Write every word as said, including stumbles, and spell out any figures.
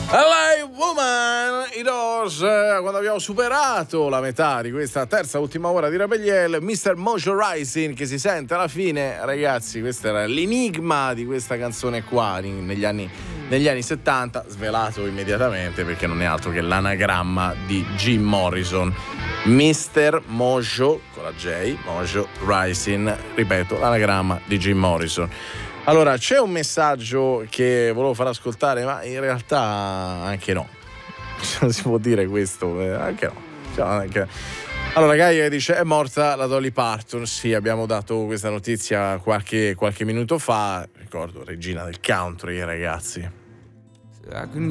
L A Woman, i Doors, quando abbiamo superato la metà di questa terza ultima ora di Rebelliel, mister Mojo Rising che si sente alla fine, ragazzi, questo era l'enigma di questa canzone qua negli anni, negli anni settanta, svelato immediatamente perché non è altro che l'anagramma di Jim Morrison. mister Mojo, con la J, Mojo Rising, ripeto, l'anagramma di Jim Morrison. Allora, c'è un messaggio che volevo far ascoltare, ma in realtà anche no. Non si può dire questo, eh, anche no. Cioè, anche... Allora, Gaia dice, è morta la Dolly Parton. Sì, abbiamo dato questa notizia qualche, qualche minuto fa. Ricordo, regina del country, ragazzi.